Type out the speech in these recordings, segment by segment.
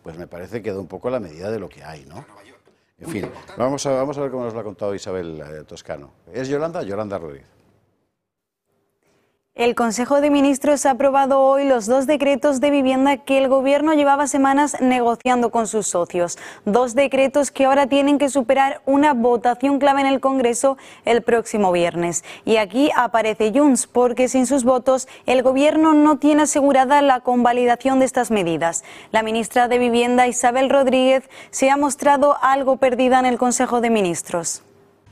pues me parece que da un poco la medida de lo que hay, ¿no? En fin, vamos a ver cómo nos lo ha contado Isabel Toscano. ¿Es Yolanda? Yolanda Rodríguez. El Consejo de Ministros ha aprobado hoy los 2 decretos de vivienda que el Gobierno llevaba semanas negociando con sus socios. 2 decretos que ahora tienen que superar una votación clave en el Congreso el próximo viernes. Y aquí aparece Junts, porque sin sus votos el Gobierno no tiene asegurada la convalidación de estas medidas. La ministra de Vivienda, Isabel Rodríguez, se ha mostrado algo perdida en el Consejo de Ministros.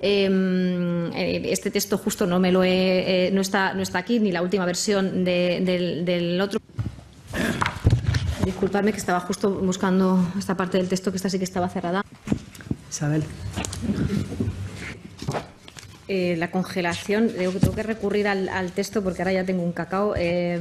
Este texto justo no está aquí, ni la última versión del otro. Disculpadme que estaba justo buscando esta parte del texto, que esta sí que estaba cerrada. Isabel. La congelación, tengo que recurrir al texto porque ahora ya tengo un cacao.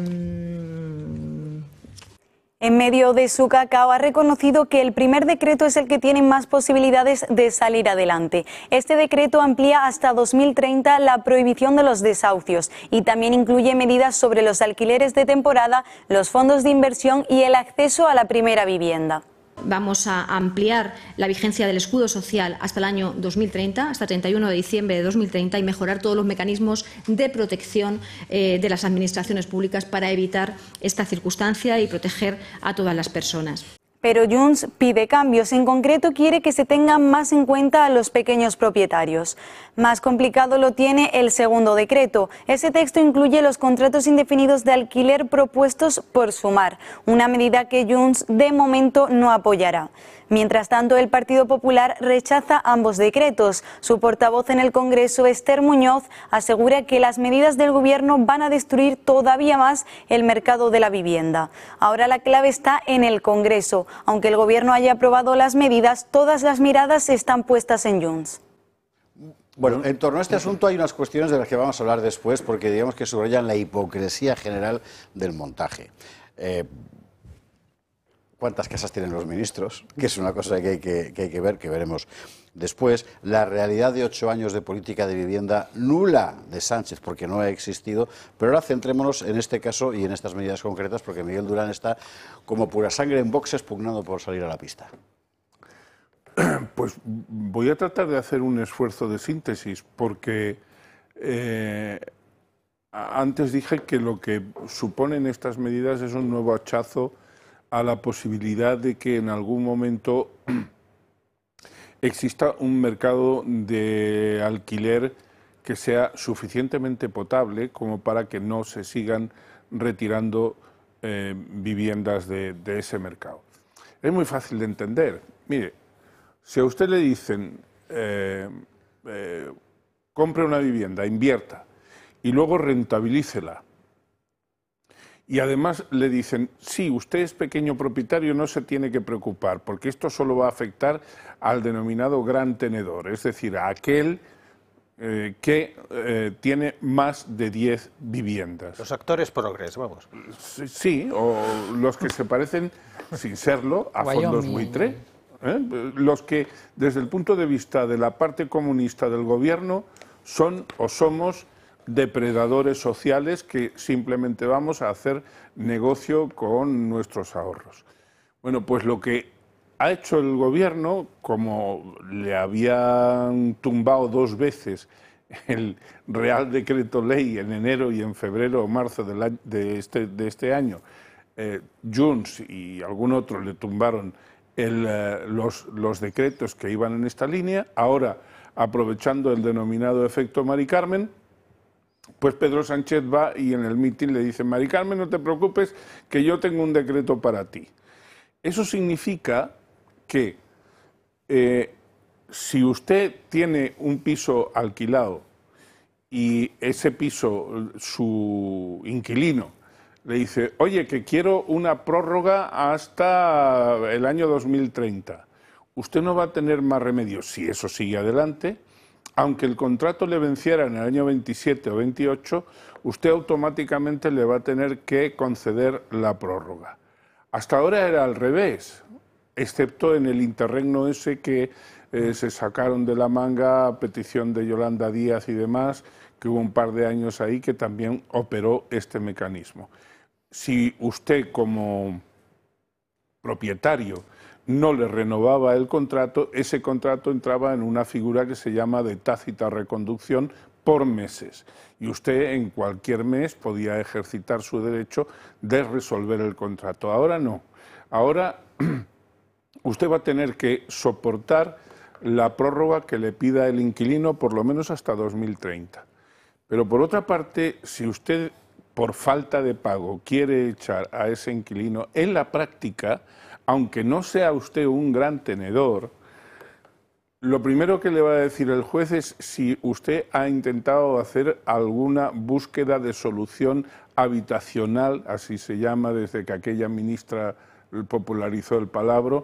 En medio de su cacao ha reconocido que el primer decreto es el que tiene más posibilidades de salir adelante. Este decreto amplía hasta 2030 la prohibición de los desahucios y también incluye medidas sobre los alquileres de temporada, los fondos de inversión y el acceso a la primera vivienda. Vamos a ampliar la vigencia del escudo social hasta el año 2030, hasta 31 de diciembre de 2030, y mejorar todos los mecanismos de protección de las administraciones públicas para evitar esta circunstancia y proteger a todas las personas. Pero Junts pide cambios. En concreto, quiere que se tengan más en cuenta a los pequeños propietarios. Más complicado lo tiene el segundo decreto. Ese texto incluye los contratos indefinidos de alquiler propuestos por Sumar, una medida que Junts de momento no apoyará. Mientras tanto, el Partido Popular rechaza ambos decretos. Su portavoz en el Congreso, Esther Muñoz, asegura que las medidas del Gobierno van a destruir todavía más el mercado de la vivienda. Ahora la clave está en el Congreso. Aunque el Gobierno haya aprobado las medidas, todas las miradas están puestas en Junts. Bueno, en torno a este asunto hay unas cuestiones de las que vamos a hablar después, porque digamos que subrayan la hipocresía general del montaje. ¿Cuántas casas tienen los ministros? Que es una cosa que hay que ver, que veremos después. La realidad de 8 años de política de vivienda nula de Sánchez, porque no ha existido. Pero ahora centrémonos en este caso y en estas medidas concretas, porque Miguel Durán está como pura sangre en boxes pugnando por salir a la pista. Pues voy a tratar de hacer un esfuerzo de síntesis, porque antes dije que lo que suponen estas medidas es un nuevo hachazo a la posibilidad de que en algún momento exista un mercado de alquiler que sea suficientemente potable como para que no se sigan retirando viviendas de ese mercado. Es muy fácil de entender. Mire, si a usted le dicen compre una vivienda, invierta y luego rentabilícela, y además le dicen, sí, usted es pequeño propietario, no se tiene que preocupar, porque esto solo va a afectar al denominado gran tenedor, es decir, a aquel que tiene más de 10 viviendas. Los actores progres, vamos. Sí, o los que se parecen, sin serlo, a fondos buitre. Los que, desde el punto de vista de la parte comunista del gobierno, son o somos depredadores sociales que simplemente vamos a hacer negocio con nuestros ahorros. Bueno, pues lo que ha hecho el gobierno, como le habían tumbado 2 veces el Real Decreto Ley en enero y en febrero o marzo de este año, Junts y algún otro le tumbaron los decretos que iban en esta línea. Ahora, aprovechando el denominado efecto Mari Carmen, pues Pedro Sánchez va y en el mitin le dice, Mari Carmen, no te preocupes, que yo tengo un decreto para ti. Eso significa que si usted tiene un piso alquilado y ese piso, su inquilino, le dice, oye, que quiero una prórroga hasta el año 2030, usted no va a tener más remedio, si eso sigue adelante, aunque el contrato le venciera en el año 27 o 28, usted automáticamente le va a tener que conceder la prórroga. Hasta ahora era al revés, excepto en el interregno ese que se sacaron de la manga a petición de Yolanda Díaz y demás, que hubo un par de años ahí que también operó este mecanismo. Si usted como propietario no le renovaba el contrato, ese contrato entraba en una figura que se llama de tácita reconducción por meses. Y usted en cualquier mes podía ejercitar su derecho de resolver el contrato. Ahora no. Ahora usted va a tener que soportar la prórroga que le pida el inquilino por lo menos hasta 2030. Pero por otra parte, si usted por falta de pago quiere echar a ese inquilino, en la práctica, aunque no sea usted un gran tenedor, lo primero que le va a decir el juez es si usted ha intentado hacer alguna búsqueda de solución habitacional, así se llama desde que aquella ministra popularizó el palabra,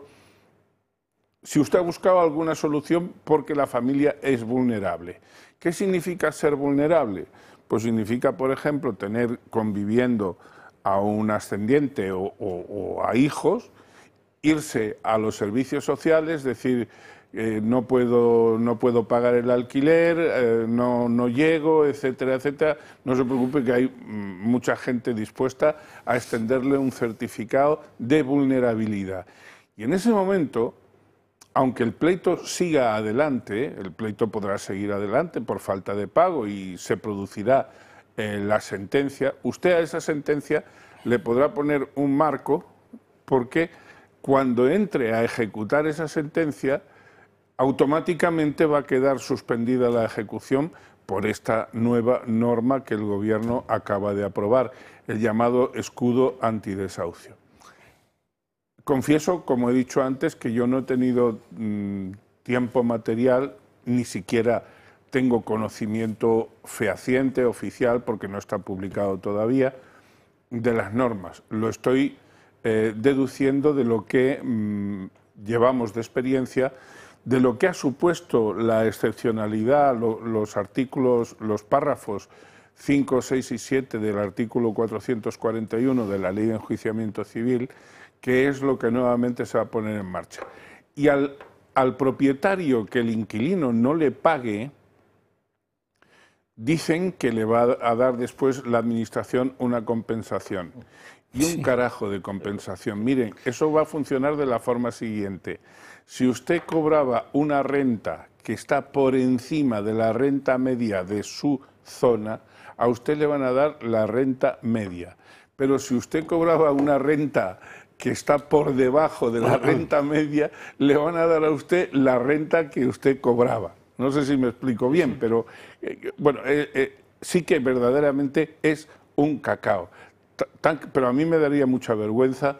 si usted ha buscado alguna solución porque la familia es vulnerable. ¿Qué significa ser vulnerable? Pues significa, por ejemplo, tener conviviendo a un ascendiente o a hijos, irse a los servicios sociales, decir no puedo pagar el alquiler, no llego, etcétera, etcétera. No se preocupe que hay mucha gente dispuesta a extenderle un certificado de vulnerabilidad. Y en ese momento, aunque el pleito siga adelante, el pleito podrá seguir adelante por falta de pago y se producirá la sentencia, usted a esa sentencia le podrá poner un marco porque cuando entre a ejecutar esa sentencia, automáticamente va a quedar suspendida la ejecución por esta nueva norma que el Gobierno acaba de aprobar, el llamado escudo antidesahucio. Confieso, como he dicho antes, que yo no he tenido tiempo material, ni siquiera tengo conocimiento fehaciente, oficial, porque no está publicado todavía, de las normas. Lo estoy deduciendo de lo que llevamos de experiencia, de lo que ha supuesto la excepcionalidad, los artículos, los párrafos 5, 6 y 7 del artículo 441 de la Ley de Enjuiciamiento Civil, que es lo que nuevamente se va a poner en marcha. Y al propietario que el inquilino no le pague, dicen que le va a dar después la Administración una compensación. Y un carajo de compensación. Miren, eso va a funcionar de la forma siguiente. Si usted cobraba una renta que está por encima de la renta media de su zona, a usted le van a dar la renta media. Pero si usted cobraba una renta que está por debajo de la renta media, le van a dar a usted la renta que usted cobraba. No sé si me explico bien, pero bueno, sí que verdaderamente es un cacao. Pero a mí me daría mucha vergüenza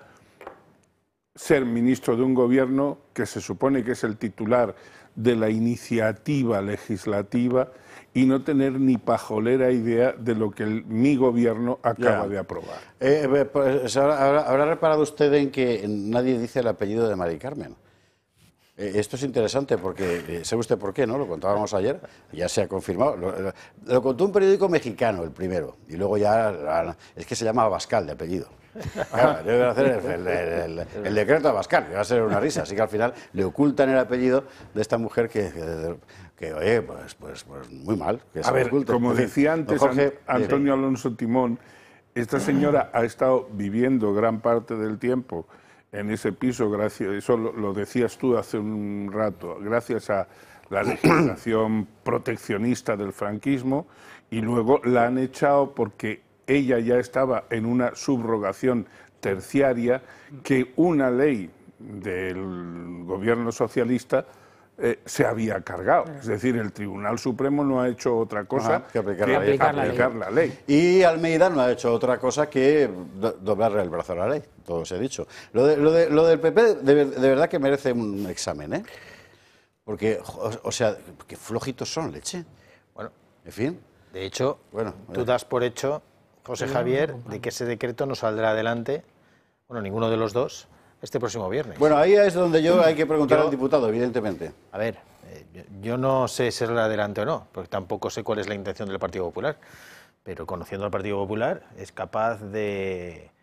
ser ministro de un gobierno que se supone que es el titular de la iniciativa legislativa y no tener ni pajolera idea de lo que mi gobierno acaba de aprobar. Pues ¿habrá reparado usted en que nadie dice el apellido de Mari Carmen? Esto es interesante porque, ¿sabe usted por qué? ¿No? Lo contábamos ayer, ya se ha confirmado. Lo contó un periódico mexicano, el primero, y luego ya es que se llama Abascal de apellido. Claro, debe hacer el decreto Abascal, que va a ser una risa, así que al final le ocultan el apellido de esta mujer que oye, pues muy mal. Que a ver, como decía antes Antonio Alonso Timón, esta señora ha estado viviendo gran parte del tiempo en ese piso, gracias, eso lo decías tú hace un rato, gracias a la legislación proteccionista del franquismo, y luego la han echado porque ella ya estaba en una subrogación terciaria que una ley del gobierno socialista se había cargado. Es decir, el Tribunal Supremo no ha hecho otra cosa que aplicar la ley. Y Almeida no ha hecho otra cosa que doblarle el brazo a la ley, todo se ha dicho. Lo del PP de verdad que merece un examen, ¿eh? Porque, o sea, qué flojitos son, leche. Bueno, en fin. De hecho, tú das por hecho, José Javier, de que ese decreto no saldrá adelante, bueno, ninguno de los dos, este próximo viernes. Bueno, ahí es donde hay que preguntar al diputado, evidentemente. A ver, yo no sé si saldrá adelante o no, porque tampoco sé cuál es la intención del Partido Popular, pero conociendo al Partido Popular es capaz de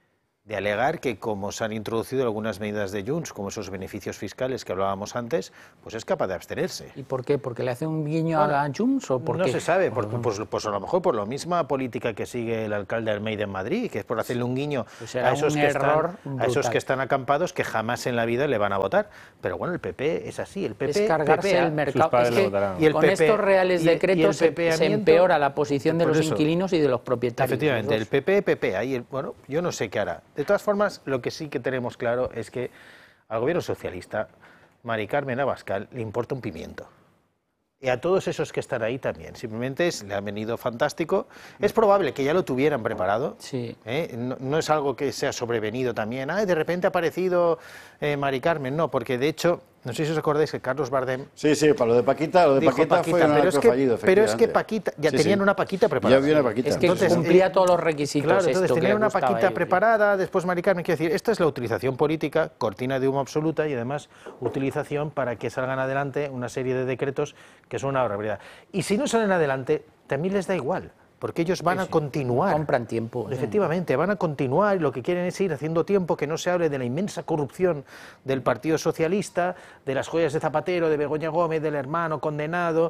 de alegar que como se han introducido algunas medidas de Junts, como esos beneficios fiscales que hablábamos antes, pues es capaz de abstenerse. ¿Y por qué? ¿Porque le hace un guiño a Junts o por qué? No se sabe, pues a lo mejor por la misma política que sigue el alcalde Almeida en Madrid, que es por hacerle un guiño a esos que están acampados, que jamás en la vida le van a votar. Pero bueno, el PP es así, el PP... Es cargarse el mercado. Es que y el con PP, estos reales decretos se empeora la posición de los inquilinos y de los propietarios. Efectivamente, el PP, ahí, bueno, yo no sé qué hará. De todas formas, lo que sí que tenemos claro es que al gobierno socialista, Mari Carmen Abascal, le importa un pimiento. Y a todos esos que están ahí también. Simplemente le ha venido fantástico. Es probable que ya lo tuvieran preparado. Sí. No es algo que sea sobrevenido también. De repente ha aparecido Mari Carmen. No, porque de hecho, no sé si os acordáis que Carlos Bardem... Sí, para lo de Paquita fue un acto fallido, pero es que Paquita, ya tenían una Paquita preparada. Ya había una Paquita. Es que entonces, cumplía todos los requisitos. Claro, entonces tenían una Paquita preparada, después Mari Carmen, quiero decir, esta es la utilización política, cortina de humo absoluta y además utilización para que salgan adelante una serie de decretos que son una barbaridad. Y si no salen adelante, también les da igual. Porque ellos van a continuar. Compran tiempo. Efectivamente, van a continuar. Lo que quieren es ir haciendo tiempo, que no se hable de la inmensa corrupción del Partido Socialista, de las joyas de Zapatero, de Begoña Gómez, del hermano condenado,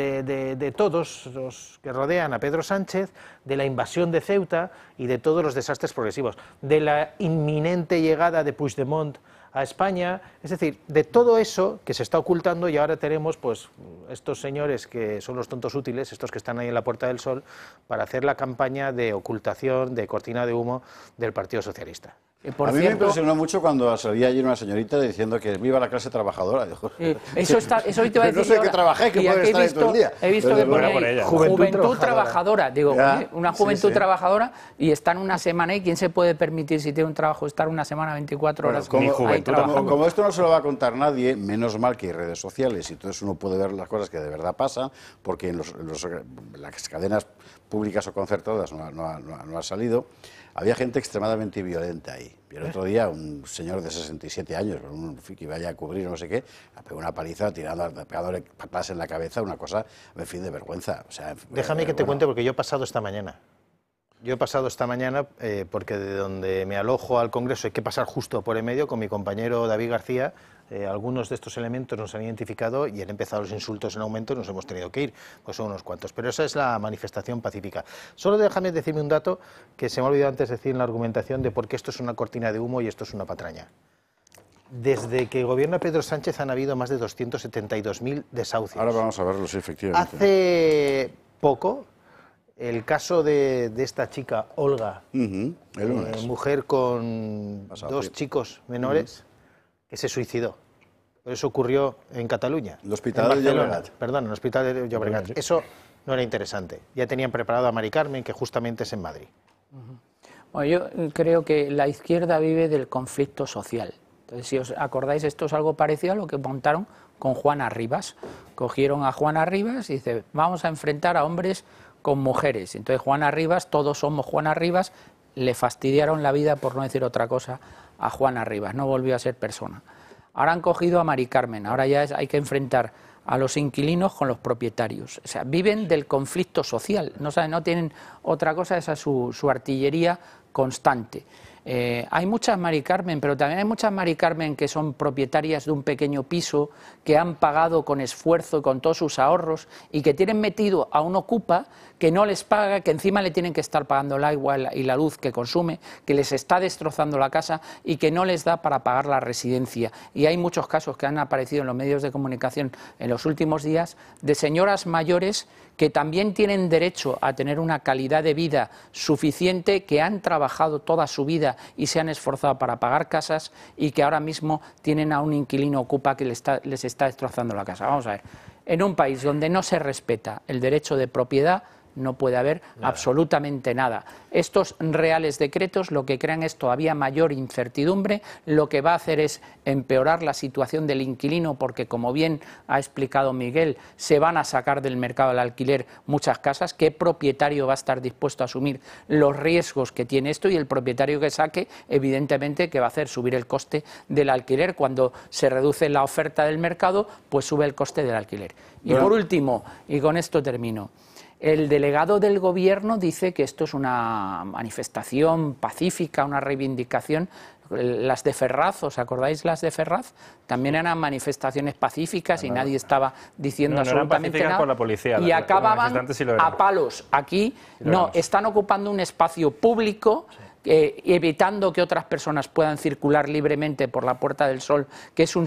de todos los que rodean a Pedro Sánchez, de la invasión de Ceuta y de todos los desastres progresivos, de la inminente llegada de Puigdemont a España, es decir, de todo eso que se está ocultando, y ahora tenemos pues estos señores que son los tontos útiles, estos que están ahí en la Puerta del Sol, para hacer la campaña de ocultación, de cortina de humo del Partido Socialista. A mí me impresionó mucho cuando salía allí una señorita diciendo que viva la clase trabajadora. Eso hoy te va a decir. No sé qué trabajé, que puede estar ahí todo el día. He visto que pone ahí, juventud trabajadora. Digo, una juventud trabajadora y están una semana y ¿quién se puede permitir si tiene un trabajo estar una semana 24 horas como esto no se lo va a contar nadie, menos mal que hay redes sociales y entonces uno puede ver las cosas que de verdad pasan, porque en las cadenas públicas o concertadas no ha salido. Había gente extremadamente violenta ahí. Y el otro día un señor de 67 años, que iba a cubrir no sé qué, le pegó una paliza pegándole patadas en la cabeza, una cosa, en fin, de vergüenza. O sea, déjame que te cuente, porque yo he pasado esta mañana. Porque de donde me alojo al Congreso hay que pasar justo por en medio con mi compañero David García. Algunos de estos elementos nos han identificado y han empezado los insultos en aumento y nos hemos tenido que ir, pues son unos cuantos. Pero esa es la manifestación pacífica. Solo déjame decirme un dato que se me ha olvidado antes decir en la argumentación de por qué esto es una cortina de humo y esto es una patraña. Desde que gobierna Pedro Sánchez han habido más de 272.000 desahucios. Ahora vamos a verlos, efectivamente. Hace poco, el caso de esta chica, Olga, mujer con dos chicos menores, que se suicidó. Eso ocurrió en Cataluña. El hospital de Llobregat. Perdón, el hospital de Llobregat. Eso no era interesante. Ya tenían preparado a Mari Carmen, que justamente es en Madrid. Bueno, yo creo que la izquierda vive del conflicto social. Entonces, si os acordáis, esto es algo parecido a lo que montaron con Juana Rivas. Cogieron a Juana Rivas y dice, vamos a enfrentar a hombres con mujeres. Entonces Juana Rivas, todos somos Juana Rivas, le fastidiaron la vida, por no decir otra cosa, a Juana Rivas, no volvió a ser persona. Ahora han cogido a Mari Carmen, ahora ya hay que enfrentar a los inquilinos con los propietarios. O sea, viven del conflicto social, no tienen otra cosa, esa es su artillería constante. Hay muchas Mari Carmen, pero también hay muchas Mari Carmen que son propietarias de un pequeño piso, que han pagado con esfuerzo y con todos sus ahorros y que tienen metido a un ocupa que no les paga, que encima le tienen que estar pagando el agua y la luz que consume, que les está destrozando la casa y que no les da para pagar la residencia. Y hay muchos casos que han aparecido en los medios de comunicación en los últimos días de señoras mayores que también tienen derecho a tener una calidad de vida suficiente, que han trabajado toda su vida y se han esforzado para pagar casas y que ahora mismo tienen a un inquilino ocupa que les está destrozando la casa. Vamos a ver, en un país donde no se respeta el derecho de propiedad, no puede haber absolutamente nada. Estos reales decretos lo que crean es todavía mayor incertidumbre, lo que va a hacer es empeorar la situación del inquilino, porque como bien ha explicado Miguel, se van a sacar del mercado del alquiler muchas casas. ¿Qué propietario va a estar dispuesto a asumir los riesgos que tiene esto? Y el propietario que saque, evidentemente, que va a hacer subir el coste del alquiler. Cuando se reduce la oferta del mercado, pues sube el coste del alquiler. Y por último, y con esto termino, El delegado del Gobierno dice que esto es una manifestación pacífica, una reivindicación. Las de Ferraz, ¿os acordáis las de Ferraz? También eran manifestaciones pacíficas y nadie estaba diciendo absolutamente nada. Con la policía, y acababan sí a palos. Aquí no, están ocupando un espacio público, evitando que otras personas puedan circular libremente por la Puerta del Sol, que es un